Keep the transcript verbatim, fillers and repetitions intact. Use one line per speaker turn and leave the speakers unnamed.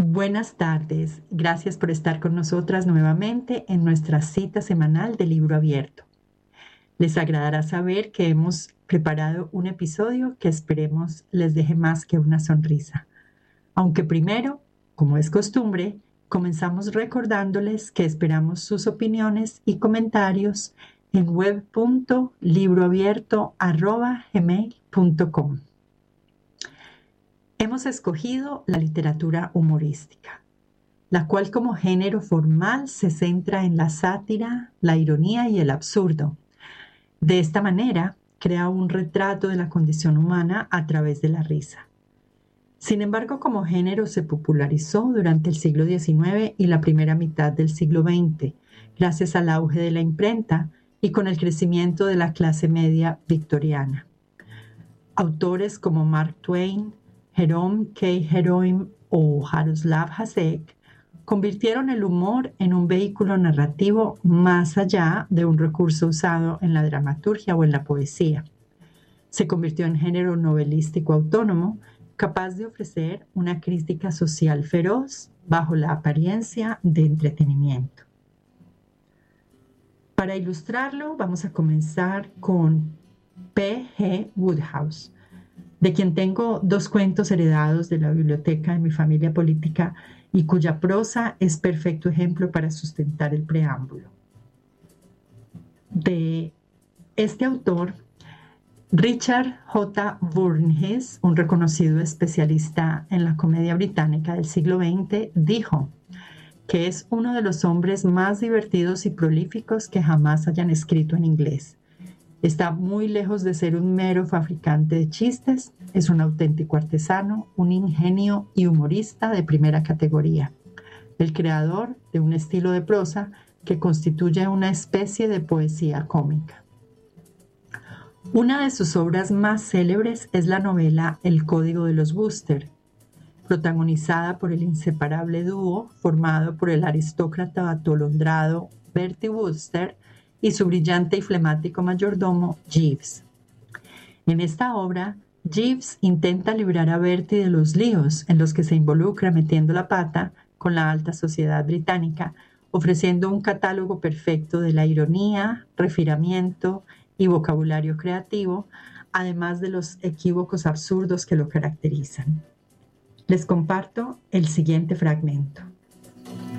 Buenas tardes, gracias por estar con nosotras nuevamente en nuestra cita semanal de Libro Abierto. Les agradará saber que hemos preparado un episodio que esperemos les deje más que una sonrisa. Aunque primero, como es costumbre, comenzamos recordándoles que esperamos sus opiniones y comentarios en web punto libroabierto arroba gmail punto com. Hemos escogido la literatura humorística, la cual como género formal se centra en la sátira, la ironía y el absurdo. De esta manera, crea un retrato de la condición humana a través de la risa. Sin embargo, como género se popularizó durante el siglo diecinueve y la primera mitad del siglo veinte, gracias al auge de la imprenta y con el crecimiento de la clase media victoriana. Autores como Mark Twain, Jerome K. Heroin o Jaroslav Hasek convirtieron el humor en un vehículo narrativo más allá de un recurso usado en la dramaturgia o en la poesía. Se convirtió en género novelístico autónomo, capaz de ofrecer una crítica social feroz bajo la apariencia de entretenimiento. Para ilustrarlo, vamos a comenzar con P G Wodehouse, de quien tengo dos cuentos heredados de la biblioteca de mi familia política y cuya prosa es perfecto ejemplo para sustentar el preámbulo. De este autor, Richard J. Burgess, un reconocido especialista en la comedia británica del siglo veinte, dijo que es uno de los hombres más divertidos y prolíficos que jamás hayan escrito en inglés. Está muy lejos de ser un mero fabricante de chistes, es un auténtico artesano, un ingenio y humorista de primera categoría, el creador de un estilo de prosa que constituye una especie de poesía cómica. Una de sus obras más célebres es la novela El Código de los Wooster, protagonizada por el inseparable dúo formado por el aristócrata atolondrado Bertie Wooster y su brillante y flemático mayordomo Jeeves. En esta obra, Jeeves intenta librar a Bertie de los líos en los que se involucra metiendo la pata con la alta sociedad británica, ofreciendo un catálogo perfecto de la ironía, refinamiento y vocabulario creativo, además de los equívocos absurdos que lo caracterizan. Les comparto el siguiente fragmento.